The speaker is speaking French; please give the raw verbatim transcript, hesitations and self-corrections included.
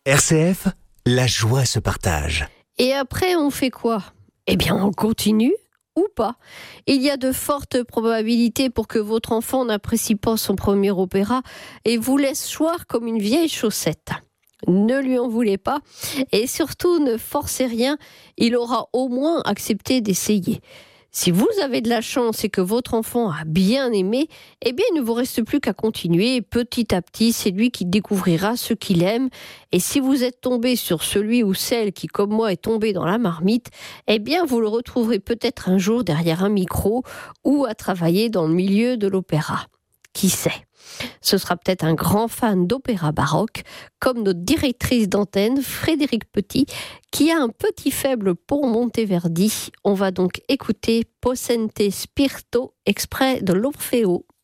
R C F, la joie se partage. Et après, on fait quoi ? Eh bien, on continue ou pas. Il y a de fortes probabilités pour que votre enfant n'apprécie pas son premier opéra et vous laisse choir comme une vieille chaussette. Ne lui en voulez pas et surtout ne forcez rien, il aura au moins accepté d'essayer. Si vous avez de la chance et que votre enfant a bien aimé, eh bien il ne vous reste plus qu'à continuer. Petit à petit, c'est lui qui découvrira ce qu'il aime. Et si vous êtes tombé sur celui ou celle qui, comme moi, est tombé dans la marmite, eh bien vous le retrouverez peut-être un jour derrière un micro ou à travailler dans le milieu de l'opéra. Qui sait ? Ce sera peut-être un grand fan d'opéra baroque, comme notre directrice d'antenne, Frédéric Petit, qui a un petit faible pour Monteverdi. On va donc écouter Possente Spirito, extrait de l'Orfeo.